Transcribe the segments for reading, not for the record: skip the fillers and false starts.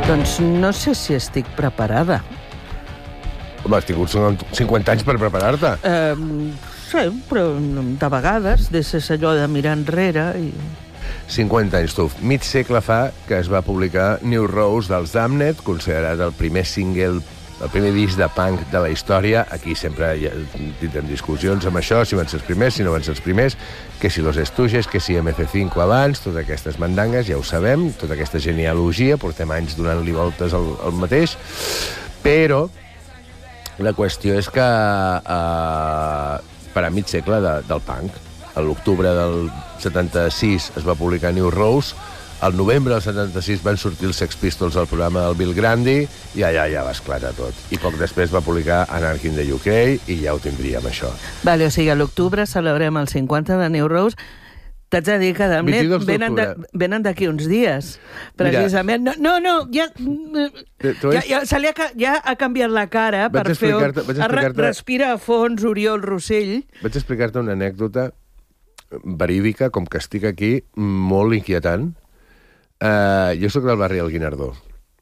Doncs no sé si estic preparada. Home, has tingut 50 anys per preparar-te. Sí, però de vegades deixes allò de mirar enrere i... 50 anys, tu. Mig segle fa que es va publicar New Rose dels Damned, considerat el primer single, el primer disc de punk de la història. Aquí sempre tindrem discussions amb això, si van ser els primers, si no van ser els primers, que si Los Stooges, que si MC5 abans, totes aquestes mandangues, ja ho sabem, tota aquesta genealogia, portem anys donant-li voltes al mateix, però la qüestió és que per a mig segle del punk, a l'octubre del 76 es va publicar New Rose, al novembre del 76 van sortir els Sex Pistols al programa del Bill Grundy i allà ja va esclatar tot. I poc després va publicar Anarchy in the UK i ja ho tindríem, això. Vale, o sigui, a l'octubre celebrem el 50 de New Rose. T'haig de dir que Damned venen d'aquí uns dies. Precisament. Mira, no, ja ha canviat la cara per fer... Respira a fons, Oriol Rossell. Vaig explicar-te una anècdota verídica, com que estic aquí, molt inquietant. Jo sóc del barri del Guinardó.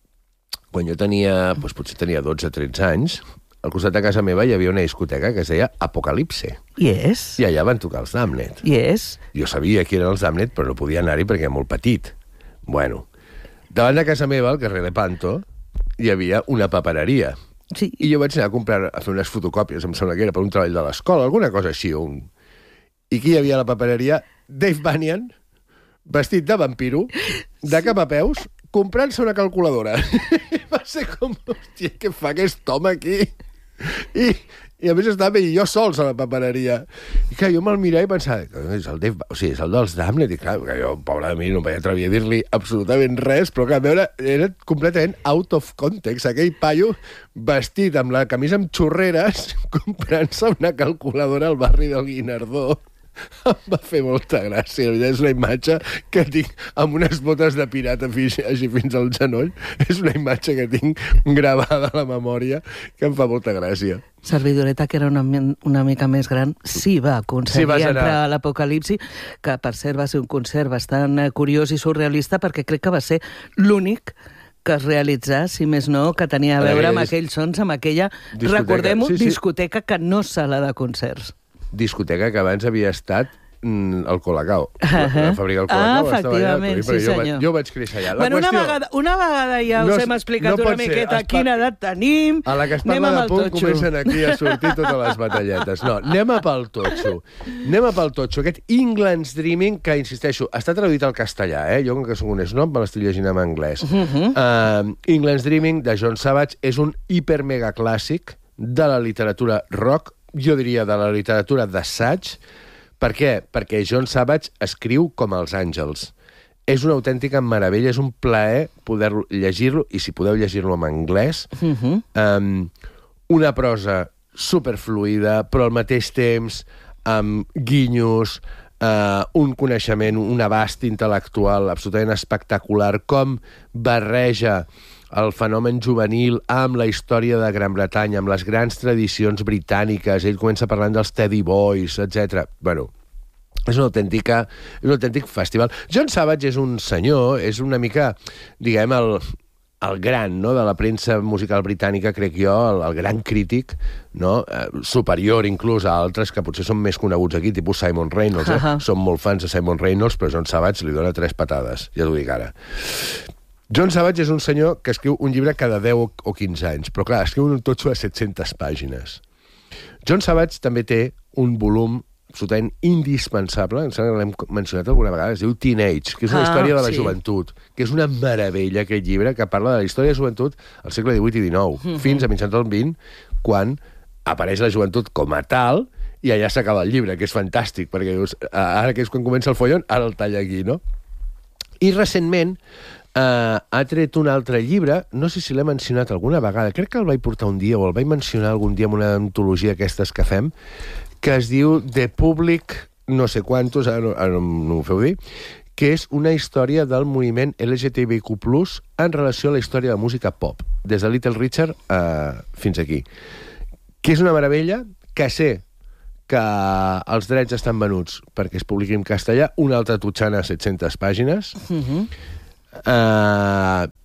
Quan jo tenia, potser tenia 12-13 anys, al costat de casa meva hi havia una discoteca que es deia Apocalipse. Yes. I allà van tocar els Damned. Yes. Jo sabia qui eren els Damned, però no podia anar-hi perquè era molt petit. Bueno, davant de casa meva, al carrer Lepanto, hi havia una papereria. Sí. I jo vaig anar a fer unes fotocòpies, em sembla que era per un treball de l'escola, alguna cosa així. I qui hi havia a la papereria? Dave Banyan, vestit de vampiro, de cap a peus, comprant-se una calculadora. Va ser com, hòstia, què fa aquest home aquí? I a més estava ell i jo sols a la papereria. I clar, jo me'l mirava i pensava, és el Dave, o sigui, és el dels Damned, i clar, jo, pobre de mi, no em vaig atrevir a dir-li absolutament res, però clar, a veure, era completament out of context, aquell paio vestit amb la camisa amb xorreres, comprant-se una calculadora al barri del Guinardó. Em va fer molta gràcia. És una imatge que tinc amb unes botes de pirata així fins al genoll. És una imatge que tinc gravada a la memòria que em fa molta gràcia. Servidoreta, que era una mica més gran, sí va aconseguir entrar a l'Apocalipsi, que per cert va ser un concert bastant curiós i surrealista, perquè crec que va ser l'únic que es realitzà, si més no, que tenia a veure amb aquells sons, amb aquella, recordem-ho, discoteca que no sala de concerts. Discoteca que abans havia estat el Colacao. La fàbrica del Colacao efectivament, sí senyor. Jo vaig créixer allà. Bueno, una vegada ja us hem explicat una miqueta quina edat tenim. A la que es parla de punt comencen aquí a sortir totes les batalletes. No, anem a pel totxo. Aquest England's Dreaming, que, insisteixo, està traduït al castellà, Jo, com que soc un snob, me l'estic llegint en anglès. England's Dreaming, de John Savage, és un hipermegaclàssic de la literatura rock, jo diria de la literatura d'assaig. Per què? Perquè John Savage escriu com els àngels. És una autèntica meravella, és un plaer poder llegir-lo, i si podeu llegir-lo en anglès, una prosa superfluida, però al mateix temps amb guinyos, un coneixement, un abast intel·lectual absolutament espectacular, com barreja el fenomen juvenil amb la història de Gran Bretanya, amb les grans tradicions britàniques. Ell comença parlant dels Teddy Boys, etc. Bueno, és un autèntic festival. John Savage és un senyor, és una mica, diguem, el gran, no?, de la premsa musical britànica, crec jo, el gran crític, no?, superior inclús a altres que potser són més coneguts aquí, tipus Simon Reynolds. Som molt fans de Simon Reynolds, però John Savage li dona 3 patades, ja t'ho dic ara. John Savage és un senyor que escriu un llibre cada 10 o 15 anys, però clar, escriu un totxo de 700 pàgines. John Savage també té un volum absolutament indispensable, em sembla que l'hem mencionat alguna vegada, es diu Teenage, que és una història de la joventut, que és una meravella, aquest llibre, que parla de la història de la joventut al segle XVIII i XIX, fins a mitjans del XX, quan apareix la joventut com a tal, i allà s'acaba el llibre, que és fantàstic, perquè dius, ara que és quan comença el follon, ara el talla aquí, no? I recentment ha tret un altre llibre, no sé si l'he mencionat alguna vegada, crec que el vaig portar un dia o el vaig mencionar algun dia en una antologia d'aquestes que fem, que es diu The Public no sé quantos, ara no m'ho feu dir, que és una història del moviment LGTBIQ+, en relació a la història de la música pop, des de Little Richard fins aquí. Que és una meravella, que sé que els drets estan venuts perquè es publiqui en castellà, una altra tutxana a 700 pàgines,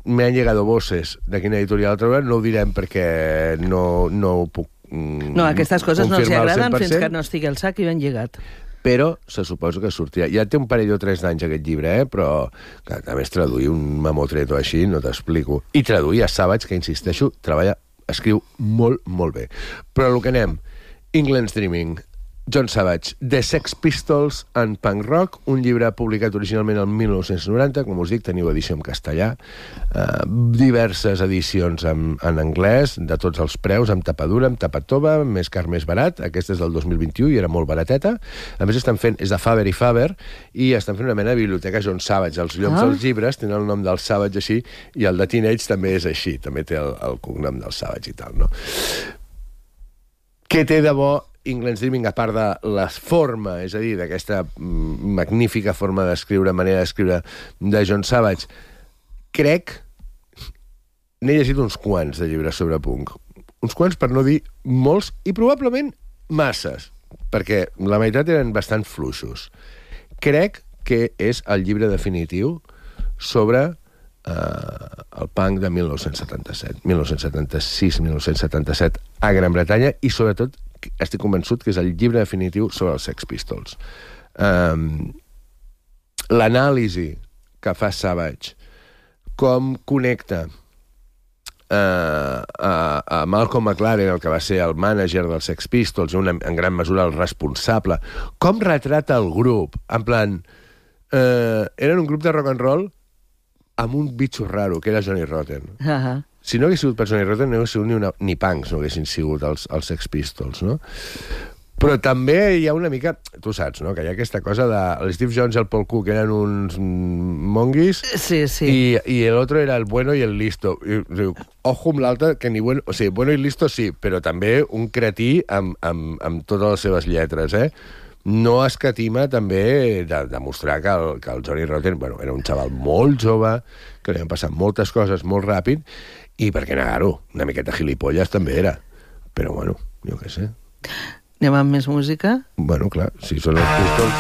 me han llegado voces de quina editorial trobar, no ho direm perquè no ho puc no, aquestes coses no els agraden fins que no estigui al sac i ben lligat. Però se suposa que sortirà. Ja té un parell o 3 d'anys aquest llibre, però que a més traduir un mamotreto així, no t'explico. I traduir a Savage, que insisteixo, escriu molt, molt bé. Però el que anem, England's Dreaming, John Savage, The Sex Pistols and Punk Rock, un llibre publicat originalment el 1990, com us dic, teniu edició en castellà, diverses edicions en anglès, de tots els preus, amb tapadura, amb tapatova, més car, més barat. Aquesta és del 2021 i era molt barateta. A més, és de Faber i Faber, i estan fent una mena de biblioteca John Savage. Els lloms dels llibres tenen el nom del Savage així, i el de Teenage també és així, també té el cognom del Savage i tal, no? Què té de bo England's Dreaming, a part de la forma, és a dir, d'aquesta magnífica forma d'escriure, manera d'escriure de John Savage? Crec... N'he llegit uns quants de llibres sobre punk. Uns quants, per no dir molts, i probablement masses, perquè la meitat eren bastant fluixos. Crec que és el llibre definitiu sobre el punk de 1977, 1976-1977 a Gran Bretanya, i sobretot estic convençut que és el llibre definitiu sobre els Sex Pistols. L'anàlisi que fa Savage, com connecta a Malcolm McLaren, el que va ser el mànager dels Sex Pistols, en gran mesura el responsable, com retrata el grup, en plan, eren un grup de rock and roll amb un bitxo raro, que era Johnny Rotten. Si no hagués sigut per Johnny Rotten, no hagués sigut ni punks, no haguessin sigut els Sex Pistols, no? Però també hi ha una mica... Tu saps, no?, que hi ha aquesta cosa de... L'Steve Jones i el Paul Cook eren uns monguis, sí. i l'altre era el bueno i el listo. I diu, ojo amb l'altre, que ni bueno... O sigui, bueno i listo sí, però també un cretí amb totes les seves lletres, No escatima també de demostrar que el Johnny Rotten, bueno, era un xaval molt jove, que li han passat moltes coses molt ràpid, i per què negar-ho? Una miqueta gilipolles també era. Però, bueno, jo què sé. Anem amb més música? Bueno, clar, si són els Pistols...